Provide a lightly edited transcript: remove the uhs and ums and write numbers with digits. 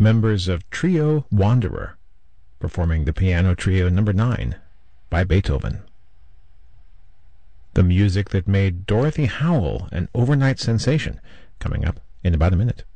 members of Trio Wanderer, performing the Piano Trio No. 9 by Beethoven. The music that made Dorothy Howell an overnight sensation, coming up in about a minute.